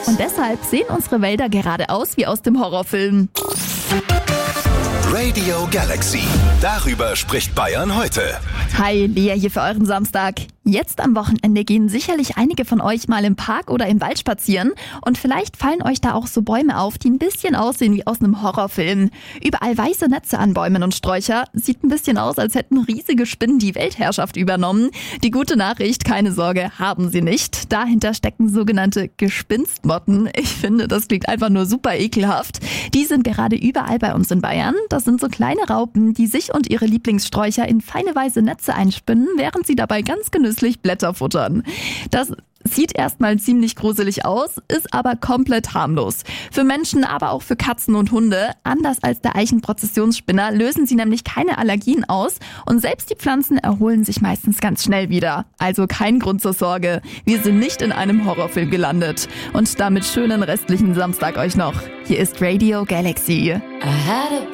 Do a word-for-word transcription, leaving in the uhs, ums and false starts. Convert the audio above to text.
Und deshalb sehen unsere Wälder gerade aus wie aus dem Horrorfilm. Radio Galaxy. Darüber spricht Bayern heute. Hi, Lea hier für euren Samstag. Jetzt am Wochenende gehen sicherlich einige von euch mal im Park oder im Wald spazieren und vielleicht fallen euch da auch so Bäume auf, die ein bisschen aussehen wie aus einem Horrorfilm. Überall weiße Netze an Bäumen und Sträucher. Sieht ein bisschen aus, als hätten riesige Spinnen die Weltherrschaft übernommen. Die gute Nachricht, keine Sorge, haben sie nicht. Dahinter stecken sogenannte Gespinstmotten. Ich finde, das klingt einfach nur super ekelhaft. Die sind gerade überall bei uns in Bayern. Das sind so kleine Raupen, die sich und ihre Lieblingssträucher in feine weiße Netze einspinnen, während sie dabei ganz genüsslich Blätter futtern. Das sieht erstmal ziemlich gruselig aus, ist aber komplett harmlos. Für Menschen, aber auch für Katzen und Hunde. Anders als der Eichenprozessionsspinner lösen sie nämlich keine Allergien aus und selbst die Pflanzen erholen sich meistens ganz schnell wieder. Also kein Grund zur Sorge. Wir sind nicht in einem Horrorfilm gelandet. Und damit schönen restlichen Samstag euch noch. Hier ist Radio Galaxy. I had a